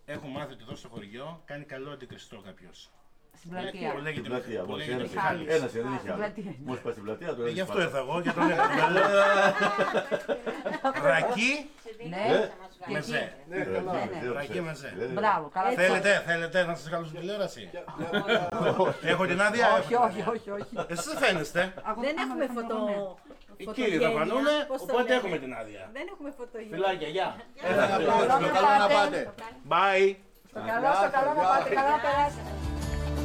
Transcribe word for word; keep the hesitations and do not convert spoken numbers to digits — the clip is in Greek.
Έχω μάθει ότι εδώ στο χωριό κάνει καλό αντικριστό κάποιος. Στην πλατεία. Που λέγεται Στην πλατεία, που μόλις λέγεται ένας Μιχάλης. ένας δεν είχε στην άλλο. πλατεία. Μόλις πάει στην πλατεία του Ε, Γι' έλεγε αυτό ήρθα εγώ, για τον έλεγα. Ρακί Ναι, μεζέ. Ναι, καλά. Ρακί μεζέ. μπράβο, καλά. Θέλετε, θέλετε να σας καλώ στην τηλεόραση. Έχω την άδεια. Όχι, όχι, όχι, όχι. Εσείς δεν φαίνεστε. Δεν έχουμε φωτο... Οι κύριοι θα φανούν, οπότε έχουμε την άδεια. Δεν έχουμε φωτογένεια. Φιλάκια, γεια. Έλα, καλό να πάτε. Bye. Στο καλό, στο καλό να πάτε, καλά να περάσετε.